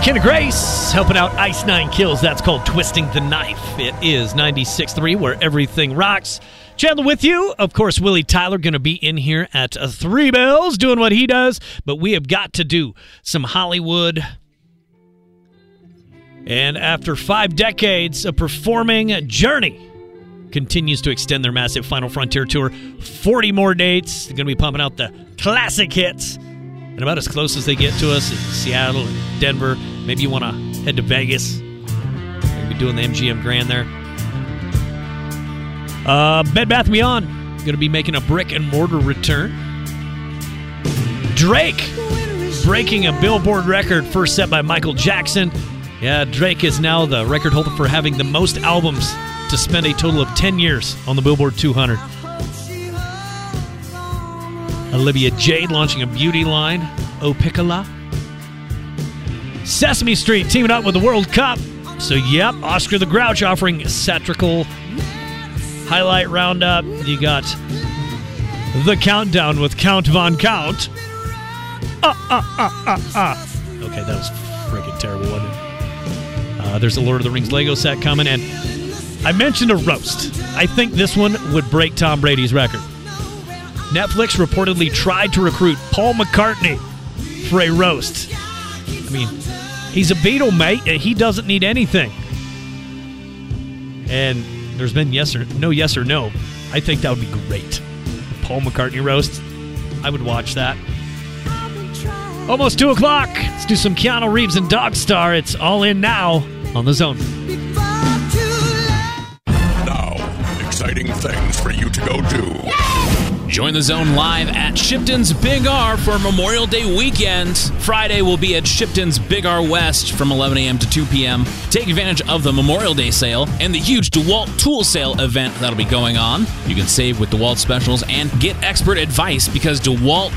McKenna Grace helping out Ice Nine Kills. That's called Twisting the Knife. It is 96.3 where everything rocks. Chandler with you. Of course, Willie Tyler going to be in here at 3 Bells doing what he does. But we have got to do some Hollywood. And after 5 decades of performing, Journey continues to extend their massive Final Frontier tour. 40 more dates. They're going to be pumping out the classic hits. And about as close as they get to us in Seattle and Denver. Maybe you want to head to Vegas. Maybe doing the MGM Grand there. Bed Bath & Beyond going to be making a brick and mortar return. Drake breaking a Billboard record first set by Michael Jackson. Yeah, Drake is now the record holder for having the most albums to spend a total of 10 years on the Billboard 200. Olivia Jade launching a beauty line, O Piccola. Sesame Street teaming up with the World Cup. So, yep, Oscar the Grouch offering satirical highlight roundup. You got The Countdown with Count Von Count. Okay, that was freaking terrible, wasn't it? There's a Lord of the Rings Lego set coming, and I mentioned a roast. I think this one would break Tom Brady's record. Netflix reportedly tried to recruit Paul McCartney for a roast. I mean, he's a Beatle, mate, and he doesn't need anything. And there's been yes or no. I think that would be great. Paul McCartney roast. I would watch that. Almost 2 o'clock. Let's do some Keanu Reeves and Dog Star. It's all in now on The Zone. Now, exciting things for you to go do. Join The Zone live at Shipton's Big R for Memorial Day weekend. Friday will be at Shipton's Big R West from 11 a.m. to 2 p.m. Take advantage of the Memorial Day sale and the huge DeWalt tool sale event that'll be going on. You can save with DeWalt specials and get expert advice because DeWalt